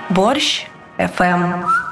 Борщ ФМ.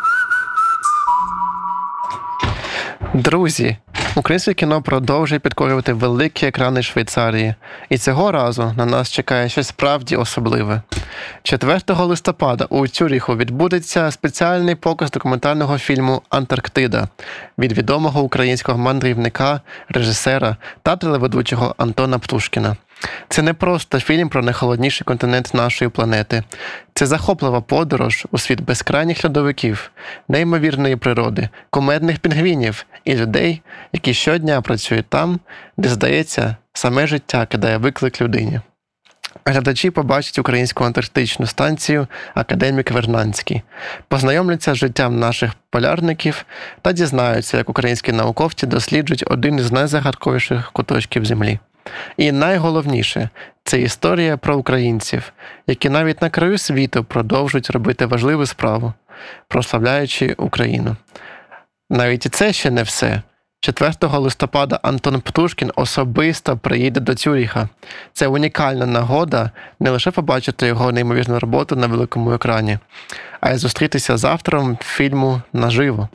Друзі, українське кіно продовжує підкорювати великі екрани Швейцарії. І цього разу на нас чекає щось справді особливе. 4 листопада у Цюріху відбудеться спеціальний показ документального фільму «Антарктида» від відомого українського мандрівника, режисера та телеведучого Антона Птушкіна. Це не просто фільм про найхолодніший континент нашої планети. Це захоплива подорож у світ безкрайніх льодовиків, неймовірної природи, кумедних пінгвінів і людей, які щодня працюють там, де, здається, саме життя кидає виклик людині. Глядачі побачать українську антарктичну станцію «Академік Вернадський», познайомляться з життям наших полярників та дізнаються, як українські науковці досліджують один із найзагадковіших куточків Землі. І найголовніше – це історія про українців, які навіть на краю світу продовжують робити важливу справу, прославляючи Україну. Навіть і це ще не все. 4 листопада Антон Птушкін особисто приїде до Цюріха. Це унікальна нагода не лише побачити його неймовірну роботу на великому екрані, а й зустрітися з автором фільму наживо.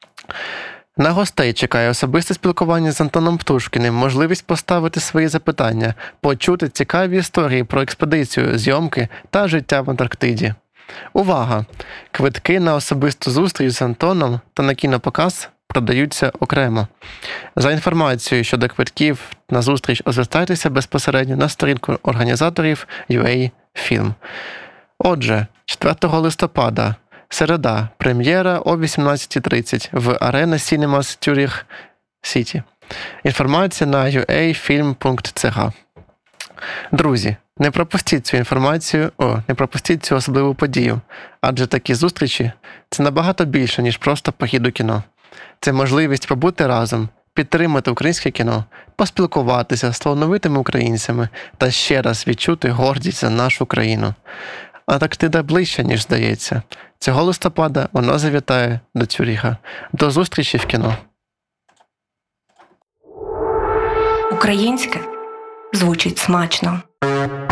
На гостей чекає особисте спілкування з Антоном Птушкіним, можливість поставити свої запитання, почути цікаві історії про експедицію, зйомки та життя в Антарктиді. Увага! Квитки на особисту зустріч з Антоном та на кінопоказ продаються окремо. За інформацією щодо квитків на зустріч звертайтеся безпосередньо на сторінку організаторів UA Film. Отже, 4 листопада, середа, прем'єра о 18:30 в Arena Cinemas Zurich City. Інформація на uafilm.ch. Друзі, не пропустіть цю інформацію, не пропустіть цю особливу подію, адже такі зустрічі – це набагато більше, ніж просто похід у кіно. Це можливість побути разом, підтримати українське кіно, поспілкуватися з талановитими українцями та ще раз відчути гордість за нашу країну. Антарктида ближче, ніж здається. Цього листопада вона завітає до Цюріха. До зустрічі в кіно. Українське звучить смачно.